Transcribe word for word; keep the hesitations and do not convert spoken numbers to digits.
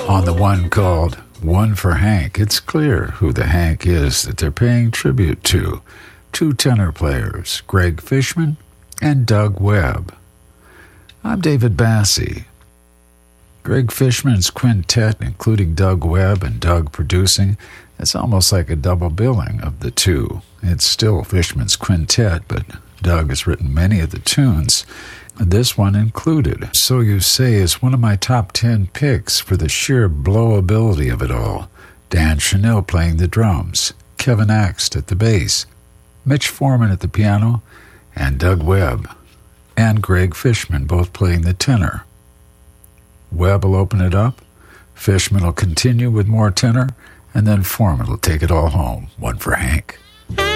On the one called One for Hank, it's clear who the Hank is that they're paying tribute to. Two tenor players, Greg Fishman and Doug Webb. I'm David Bassi. Greg Fishman's quintet, including Doug Webb and Doug producing, it's almost like a double billing of the two. It's still Fishman's quintet, but Doug has written many of the tunes, this one included. So You Say is one of my top ten picks for the sheer blowability of it all. Dan Chanel playing the drums, Kevin Axt at the bass, Mitch Foreman at the piano, and Doug Webb and Greg Fishman both playing the tenor. Webb will open it up, Fishman will continue with more tenor, and then Foreman will take it all home. One for Hank.